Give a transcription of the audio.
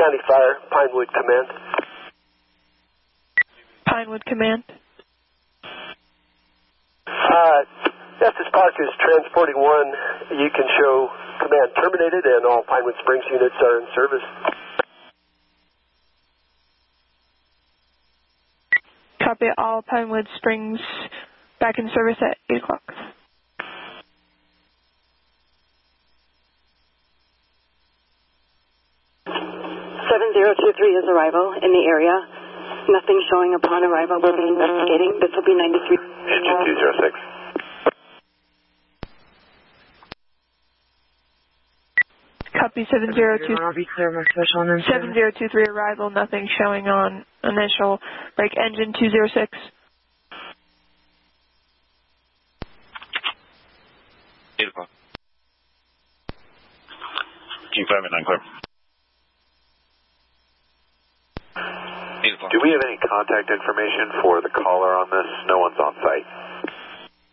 County Fire, Pinewood Command. Pinewood Command. Estes Park is transporting 1. You can show command terminated and all Pinewood Springs units are in service. Copy, all Pinewood Springs back in service at 8 o'clock. 7023 is arrival in the area. Nothing showing upon arrival. We'll be investigating. This will be 93. Engine 206. Copy 7023 arrival, nothing showing on initial break. Engine 206. King 589 clear. Do we have any contact information for the caller on this? No one's